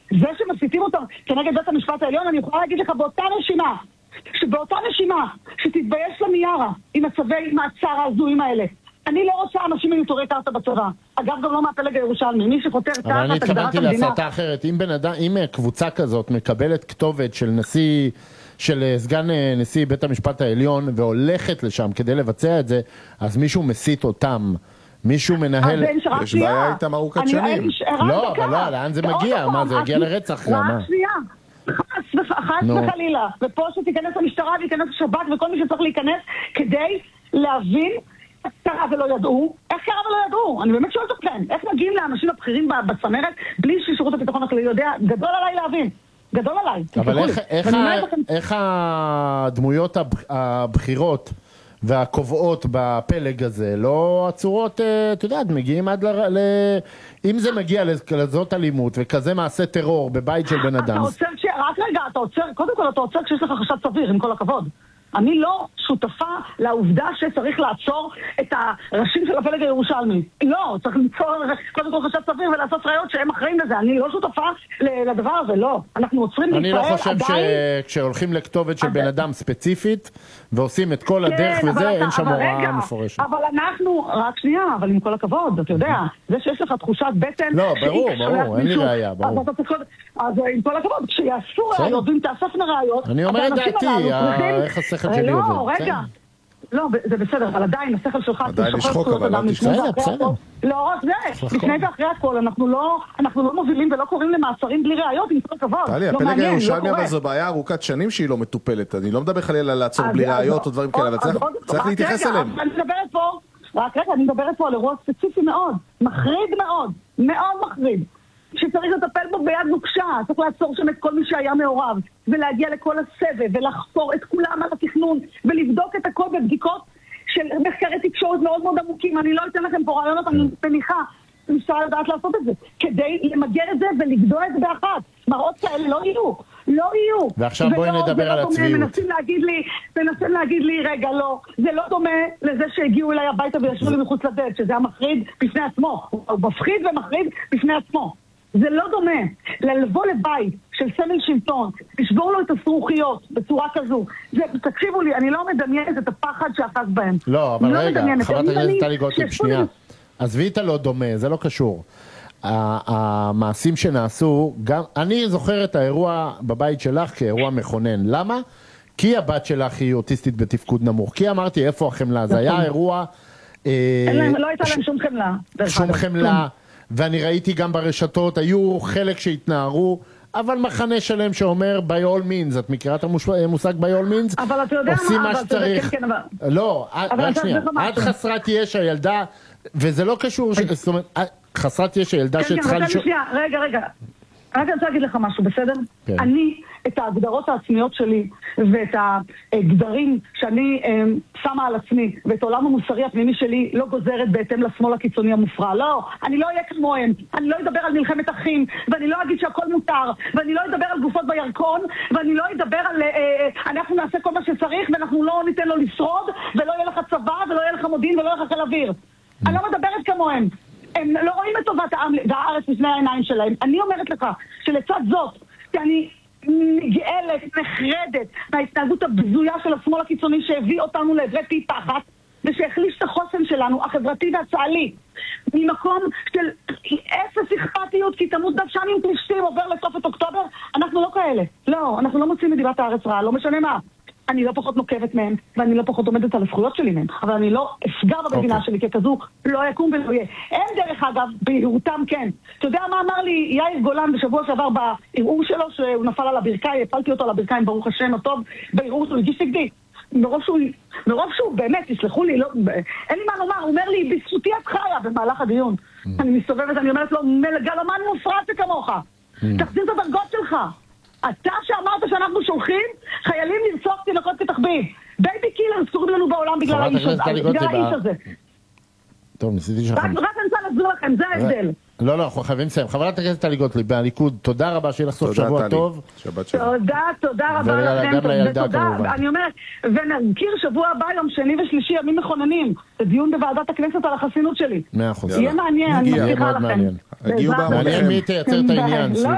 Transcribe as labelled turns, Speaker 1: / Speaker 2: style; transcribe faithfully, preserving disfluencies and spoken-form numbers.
Speaker 1: זה שמסיתים אותם כנגד בית המשפט העליון, אני יכולה להגיד לך באותה נשימה, שבאותה נשימה, שתתבייש למיארה עם הצווי מעצר ההזויים האלה. אני לא רוצה אנשים מיותרי קרתא בצבא. אגב, גם לא מהפלג הירושלמי. מי שחותר תחת הגדרת המדינה...
Speaker 2: אבל אני התכוונתי להסתה אחרת. אם בן אדם, אם קבוצה כזאת מקבלת כתובת של נשיא, של סגן נשיא בית המשפט העליון, והולכת לשם כדי לבצע את זה, אז מישהו מסית אותם. מישהו מנהל...
Speaker 3: יש בעיה איתם ארוכת שנים.
Speaker 2: לא, אבל לא, לאן זה מגיע? מה, זה יגיע לרצח?
Speaker 1: רק שנייה. חס וחלילה. ופה שתיכנס המשטרה וייכנס השב"כ וכל מי שצריך להיכנס כדי להבין איך קרה ולא ידעו. איך קרה ולא ידעו? אני באמת שואלת אתכם. איך מגיעים לאנשים הבכירים בצמרת בלי ששירות הביטחון הכללי יודע? גדול עליי להבין. גדול עליי.
Speaker 2: אבל איך הדמויות הבכירות והקובעות בפלג הזה לא עצורות, את יודעת, מגיעים עד ל... אם זה מגיע לזאת אלימות וכזה מעשה טרור בבית של בן אדם...
Speaker 1: אתה עוצר, רק רגע, אתה עוצר, קודם כל אתה עוצר כשיש לך חשד סביר, עם כל הכבוד. אני לא שותפה לעובדה שצריך לעצור את הראשים של הפלג הירושלמי. לא, צריך ליצור קודם כל חשד סביר ולעשות ראיות שהם אחראים לזה. אני לא שותפה לדבר הזה, לא. אנחנו עוצרים
Speaker 2: אני לא חושב שכשהולכים לכתובת של בן אדם ספציפית ועושים את כל הדרך וזה, אין שם הוראה מפורשת.
Speaker 1: אבל אנחנו, רק שנייה, אבל עם כל הכבוד, אתה יודע, זה שיש לך תחושת בטן...
Speaker 2: לא, ברור, ברור, אין לי ראייה, ברור.
Speaker 1: אז עם כל הכבוד, כשיעשו ראיות, אם תאספנה ראיות...
Speaker 2: אני אומר את דעתי, איך השכל שלי עובד.
Speaker 1: לא, רגע. לא, זה בסדר, אבל עדיין, השכל שלך...
Speaker 3: עדיין יש חוק, אבל לא תשמע.
Speaker 1: לא, רק זה. לפני ואחרי הכל, אנחנו לא מובילים ולא קוראים למעצרים בלי ראיות, עם כל הכבוד.
Speaker 3: טלי, הפלג הירושלמי, אבל זו בעיה ארוכת שנים שהיא לא מטופלת. אני לא מדבר חלילה לעצור בלי ראיות או דברים כאלה, אבל צריך להתייחס אליהם.
Speaker 1: אני מדברת פה, רק רגע, אני מדברת פה על אירוע ספציפי מאוד, מחריד מאוד, מאוד מחריד. שצריך לטפל בו ביד נוקשה, צריך לעצור שם את כל מי שהיה מעורב, ולהגיע לכל הסבב, ולחקור את כולם על התכנון, ולבדוק את הכל בבדיקות של מחקרי תקשורת מאוד מאוד עמוקים. אני לא אתן לכם פה רעיונות, אני מניחה, אפשר לדעת לעשות את זה, כדי למגר את זה ולגדוע את זה באחת. מראות כאלה לא יהיו, לא יהיו.
Speaker 2: ועכשיו בואי נדבר על הצביעות.
Speaker 1: מנסים להגיד לי, מנסים להגיד לי, רגע, לא, זה לא דומה לזה שהגיעו אליי הביתה וישבו לי מחוץ לדלת, שזה המחריד בפני עצמו, הוא מפחיד ומחריד בפני עצמו. זה לא דומה לבוא לבית של סמל שלטון, לשבור לו את הסרוכיות בצורה כזו. זה, תקשיבו לי, אני לא מדמיינת את הפחד שאחז בהם.
Speaker 2: לא, אבל רגע, חברת הכנסת טלי גוטליב, שנייה. עזבי את הלא דומה, זה לא קשור. המעשים שנעשו, גם, אני זוכר את האירוע בבית שלך כאירוע מכונן. למה? כי הבת שלך היא אוטיסטית בתפקוד נמוך. כי אמרתי, איפה החמלה? זה היה אירוע...
Speaker 1: לא הייתה להם שום חמלה.
Speaker 2: שום חמלה. ואני ראיתי גם ברשתות, היו חלק שהתנערו, אבל מחנה שלם שאומר by all means, את מכירה את המושג by all means?
Speaker 1: אבל אתה יודע
Speaker 2: עושים
Speaker 1: מה,
Speaker 2: מה שצריך. לא, רק שנייה, את חסרת ישע ילדה, וזה לא קשור, זאת אומרת, חסרת ישע ילדה שצריכה לשאול...
Speaker 1: רגע, רגע, אני רוצה להגיד לך משהו, בסדר? אני, את ההגדרות העצמיות שלי, ואת הגדרים שאני שמה על עצמי, ואת העולם המוסרי הפנימי שלי, לא גוזרת בהתאם לשמאל הקיצוני המופרע. לא, אני לא אהיה כמוהם, אני לא אדבר על מלחמת אחים, ואני לא אגיד שהכל מותר, ואני לא אדבר על גופות בירקון, ואני לא אדבר על אנחנו נעשה כל מה שצריך, ואנחנו לא ניתן לו לשרוד, ולא יהיה לך צבא, ולא יהיה לך מודיעין, ולא יהיה לך חיל אוויר. אני לא מדברת כמוהם. הם לא רואים את טובת העם והארץ לפני העיניים שלהם. אני אומרת לך שלצד זאת, שאני נגאלת, נחרדת מההתנהגות הבזויה של השמאל הקיצוני שהביא אותנו לעברי פי תחת, ושהחליש את החוסן שלנו, החברתי והצה"לי, ממקום של אפס אכפתיות, כי תמות דבשן עם פלישתים עובר לסוף את אוקטובר. אנחנו לא כאלה. לא, אנחנו לא מוצאים מדיבת הארץ רעה, לא משנה מה. אני לא פחות נוקבת מהם, ואני לא פחות עומדת על הזכויות שלי מהם, אבל אני לא אפגע במדינה okay. שלי, ככזו לא יקום ולא יהיה. הם דרך אגב, בהירותם כן. אתה יודע מה אמר לי יאיר גולן בשבוע שעבר בערעור שלו, שהוא נפל על הברכיים, הפלתי אותו על הברכיים, ברוך השם הטוב, בערעור שהוא הגיש נגדי. מרוב שהוא, מרוב שהוא באמת, תסלחו לי, לא, אין לי מה לומר, הוא אומר לי, בזכותי את חיה במהלך הדיון. Mm. אני מסתובבת, אני אומרת לו, מגלומן מופרט כמוך, mm. תחזיר את הדרגות שלך. אתה שאמרת שאנחנו שולחים חיילים לרצוח תינוקות כתחביב. בייבי קילרס קוראים לנו בעולם בגלל האיש הזה.
Speaker 2: טוב, ניסיתי שכם.
Speaker 1: רק אני רוצה להסביר לכם, זה ההבדל.
Speaker 2: לא, לא, אנחנו חייבים לסיים. חברת הכנסת טלי גוטליב, מהליכוד, תודה רבה, שיהיה לך סוף שבוע טוב.
Speaker 1: תודה, תודה רבה לכם.
Speaker 2: וגם לילדה כמובן.
Speaker 1: אני אומרת, ונזכיר שבוע הבא, יום שני ושלישי, ימים מכוננים. זה דיון בוועדת הכנסת על החסינות שלי.
Speaker 2: מאה אחוז.
Speaker 1: יהיה מעניין, אני מבטיחה לכם.
Speaker 2: מעניין מי תייצר את העניין.